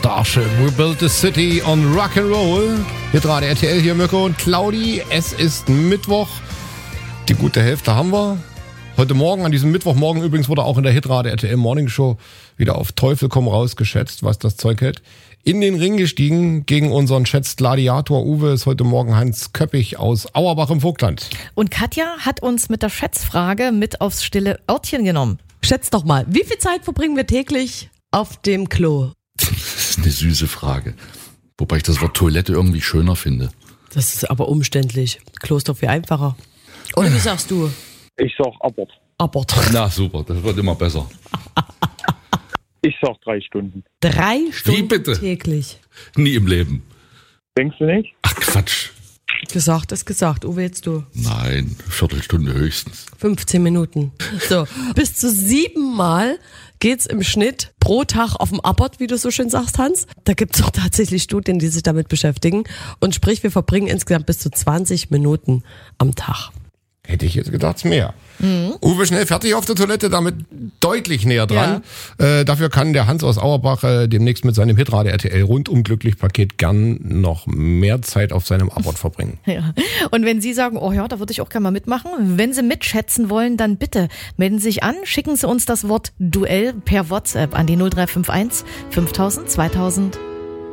Starship, we built a city on Rock'n'Roll. Hier gerade RTL, hier Mirko und Claudi. Es ist Mittwoch. Die gute Hälfte haben wir. Heute Morgen, an diesem Mittwochmorgen übrigens, wurde auch in der Hitrate RTL Morning Show wieder auf Teufel komm raus geschätzt, was das Zeug hält. In den Ring gestiegen gegen unseren Schätzgladiator Uwe ist heute Morgen Hans Köppich aus Auerbach im Vogtland. Und Katja hat uns mit der Schätzfrage mit aufs stille Örtchen genommen. Schätz doch mal, wie viel Zeit verbringen wir täglich auf dem Klo? Das ist eine süße Frage. Wobei ich das Wort Toilette irgendwie schöner finde. Das ist aber umständlich. Klo ist doch viel einfacher. Oder wie sagst du? Ich sag Abort. Abort. Na super, das wird immer besser. Ich sag 3 Stunden. 3 Stunden bitte? täglich. Nie im Leben. Denkst du nicht? Ach Quatsch. Gesagt ist gesagt. Uwe, jetzt du. Nein, Viertelstunde höchstens. 15 Minuten. So, bis zu 7 Mal geht's im Schnitt pro Tag auf dem Abort, wie du so schön sagst, Hans. Da gibt's auch tatsächlich Studien, die sich damit beschäftigen. Und sprich, wir verbringen insgesamt bis zu 20 Minuten am Tag. Hätte ich jetzt gedacht, mehr. Uwe, schnell fertig auf der Toilette, damit deutlich näher dran. Ja. Dafür kann der Hans aus Auerbach demnächst mit seinem Hitrate RTL rundum glücklich Paket gern noch mehr Zeit auf seinem Abort verbringen. Ja. Und wenn Sie sagen, oh ja, da würde ich auch gerne mal mitmachen, wenn Sie mitschätzen wollen, dann bitte melden Sie sich an, schicken Sie uns das Wort Duell per WhatsApp an die 0351 5000 2000.